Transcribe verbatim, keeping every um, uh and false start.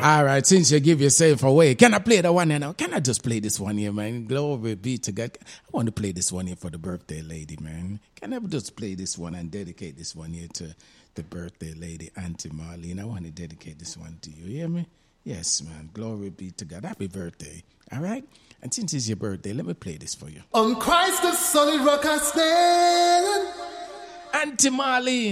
All right, since you give yourself away, can I play the one here now? Can I just play this one here, man? Glory be to God. I want to play this one here for the birthday lady, man. Can I just play this one and dedicate this one here to the birthday lady, Auntie Marlene? I want to dedicate this one to you. You hear me? Yes, man. Glory be to God. Happy birthday. All right? And since it's your birthday, let me play this for you. On Christ the solid rock I stand. Auntie Marlene.